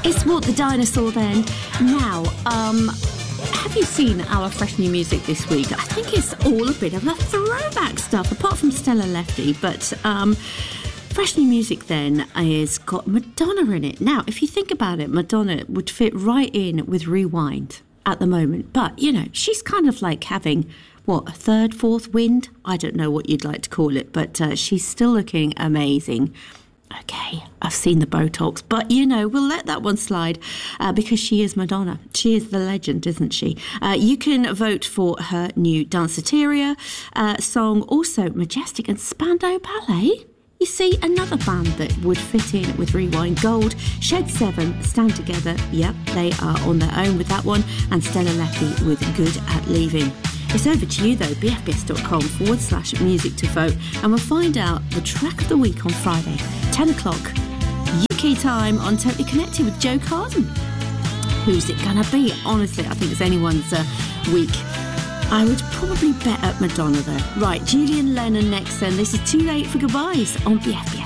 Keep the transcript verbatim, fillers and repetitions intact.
It's Walk the Dinosaur then. Now, um, have you seen our fresh new music this week? I think it's all a bit of a throwback stuff, apart from Stella Lefty, but um, fresh new music then is got Madonna in it. Now, if you think about it, Madonna would fit right in with Rewind at the moment, but, you know, she's kind of like having, what, a third, fourth wind? I don't know what you'd like to call it, but uh, she's still looking amazing. Okay, I've seen the Botox, but, you know, we'll let that one slide uh, because she is Madonna. She is the legend, isn't she? Uh, you can vote for her new Danceteria uh, song, also Majestic and Spandau Ballet. You see, another band that would fit in with Rewind: Gold, Shed seven, Stand Together. Yep, they are on their own with that one. And Stella Lefty with Good at Leaving. It's over to you though, bfbs.com forward slash music to vote. And we'll find out the track of the week on Friday, ten o'clock U K time on Totally Connected with Joe Carden. Who's it gonna be? Honestly, I think it's anyone's uh, week. I would probably bet at Madonna though. Right, Julian Lennon next then. This is Too Late for Goodbyes on B F B S.